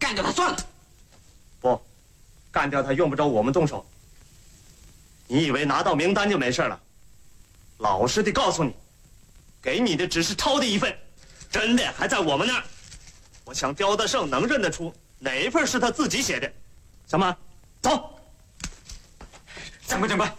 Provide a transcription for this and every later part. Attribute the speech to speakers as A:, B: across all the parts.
A: 干掉他算了。
B: 不，干掉他用不着我们动手。你以为拿到名单就没事了？老实地告诉你，给你的只是抄的一份，真的还在我们那儿。我想刁德胜能认得出哪一份是他自己写的。小马，走。
A: 长官，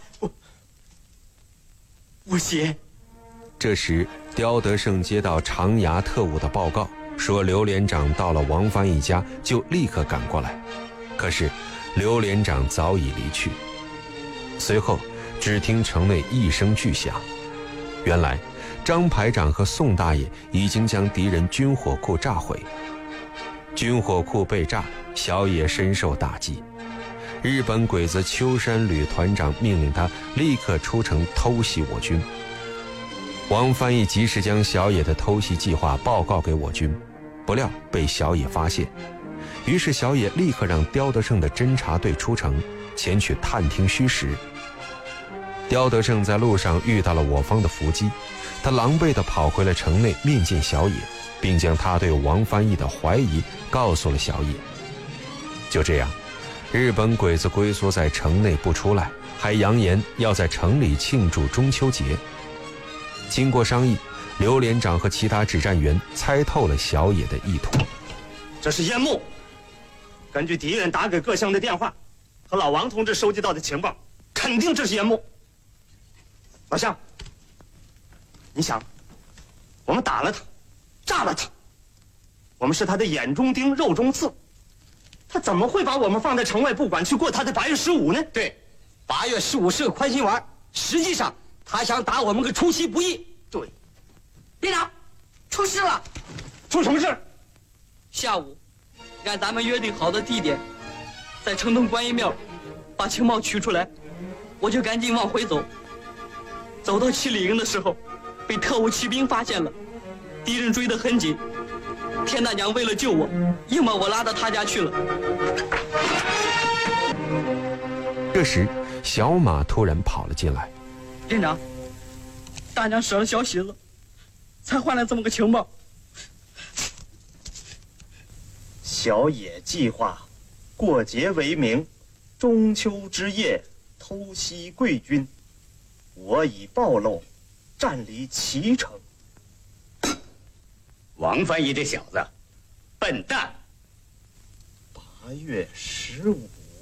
A: 我写。
C: 这时，刁德胜接到长衙特务的报告，说刘连长到了王翻译家，就立刻赶过来。可是，刘连长早已离去。随后，只听城内一声巨响，原来张排长和宋大爷已经将敌人军火库炸毁。军火库被炸，小野深受打击。日本鬼子秋山旅团长命令他立刻出城偷袭我军。王翻译及时将小野的偷袭计划报告给我军，不料被小野发现。于是小野立刻让刁德胜的侦察队出城，前去探听虚实。刁德胜在路上遇到了我方的伏击，他狼狈地跑回了城内面见小野，并将他对王翻译的怀疑告诉了小野。就这样，日本鬼子龟缩在城内不出来，还扬言要在城里庆祝中秋节。经过商议，刘连长和其他指战员猜透了小野的意图。
B: 这是烟幕。根据敌人打给各乡的电话和老王同志收集到的情报，肯定这是烟幕。老乡，你想，我们打了他，炸了他，我们是他的眼中钉、肉中刺，他怎么会把我们放在城外不管，去过他的8月15呢？
A: 对，8月15是个宽心丸，实际上他想打我们个出其不意。
B: 对，
A: 连长，出事了！
B: 出什么事？
D: 下午，按咱们约定好的地点，在城东观音庙，把情报取出来，我就赶紧往回走。走到7里营的时候，被特务骑兵发现了，敌人追得很紧。田大娘为了救我，硬把我拉到他家去了。
C: 这时，小马突然跑了进来。
D: 连长，大娘舍了小喜子，才换来这么个情报。
B: 小野计划过节为名，中秋之夜偷袭贵军，我已暴露，占离齐城。
A: 王翻译这小子，笨蛋。
B: 8月15，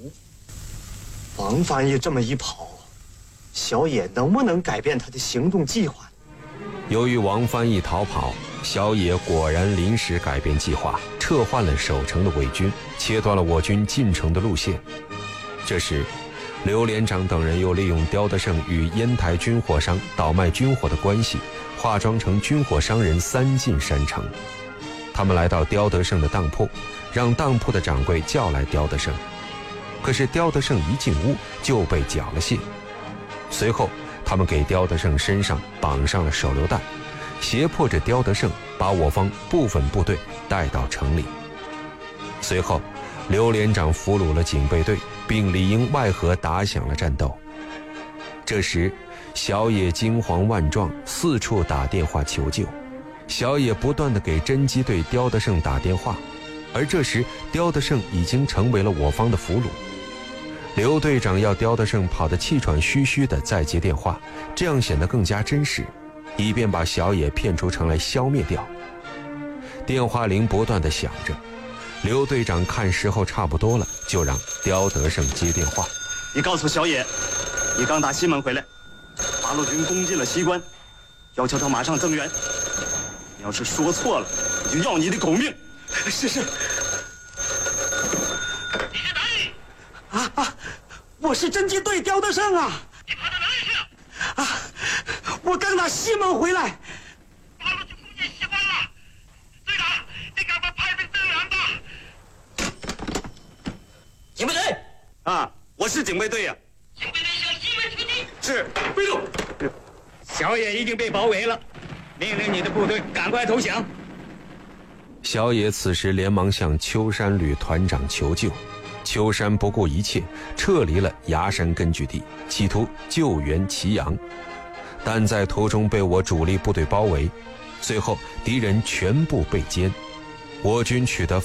B: 王翻译这么一跑，小野能不能改变他的行动计划？
C: 由于王翻译逃跑，小野果然临时改变计划，撤换了守城的伪军，切断了我军进城的路线。这时，刘连长等人又利用刁德胜与烟台军火商倒卖军火的关系，化妆成军火商人3进山城。他们来到刁德胜的当铺，让当铺的掌柜叫来刁德胜。可是刁德胜一进屋就被缴了械。随后他们给刁德胜身上绑上了手榴弹，胁迫着刁德胜把我方部分部队带到城里。随后刘连长俘虏了警备队，并里应外合打响了战斗。这时小野惊慌万状，四处打电话求救。小野不断地给侦缉队刁德胜打电话，而这时刁德胜已经成为了我方的俘虏。刘队长要刁德胜跑得气喘吁吁地再接电话，这样显得更加真实，以便把小野骗出城来消灭掉。电话铃不断地响着，刘队长看时候差不多了，就让刁德胜接电话。
B: 你告诉小野，你刚打西门回来，八路军攻进了西关，要求他马上增援。你要是说错了，我就要你的狗命。是。
E: 你是哪里？
B: 我是侦缉队刁德胜啊！
E: 你跑到哪里去了？
B: 我刚打西门回来。
E: 八路军攻进西关了。队长，你赶快派兵增援吧。
A: 警备队
B: 我是警备队呀。
E: 警备队向西门出击。
B: 是。
A: 备路。小野已经被包围了，命令你的部队赶快投降。
C: 小野此时连忙向秋山旅团长求救。秋山不顾一切撤离了崖山根据地，企图救援祁阳，但在途中被我主力部队包围，最后敌人全部被歼，我军取得